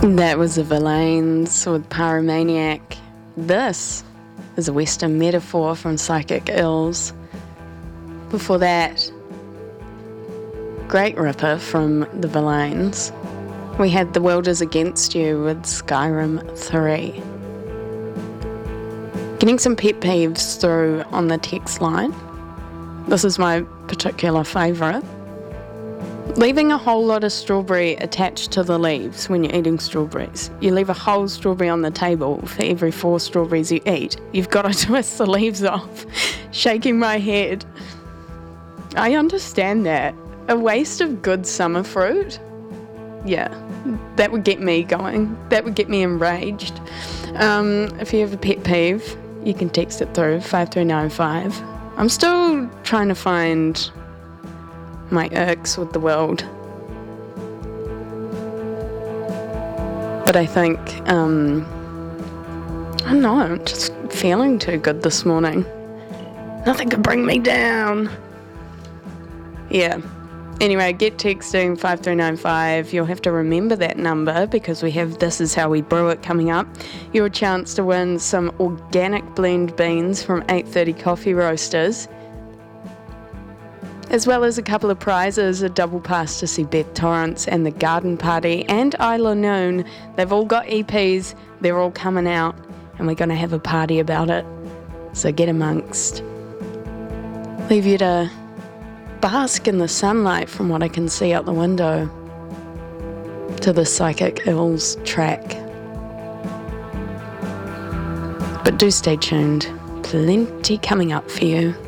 That was the Verlaines with Pyromaniac. This is a Western metaphor from Psychic Ills. Before that, Great Ripper from the Verlaines. We had The World Is Against You with Skyrim 3. Getting some pet peeves through on the text line. This is my particular favourite. Leaving a whole lot of strawberry attached to the leaves when you're eating strawberries. You leave a whole strawberry on the table for every 4 strawberries you eat. You've got to twist the leaves off. Shaking my head. I understand that. A waste of good summer fruit? Yeah, that would get me going. That would get me enraged. If you have a pet peeve, you can text it through 5395. I'm still trying to find my irks with the world. But I think, I don't know, I'm just feeling too good this morning. Nothing could bring me down. Yeah. Anyway, get texting 5395. You'll have to remember that number because we have This Is How We Brew It coming up. Your chance to win some organic blend beans from 830 Coffee Roasters, as well as a couple of prizes, a double pass to see Beth Torrance and the Garden Party and Isla Noon. They've all got EPs, they're all coming out, and we're going to have a party about it. So get amongst. Leave you to bask in the sunlight from what I can see out the window to the Psychic Ills track. But do stay tuned. Plenty coming up for you.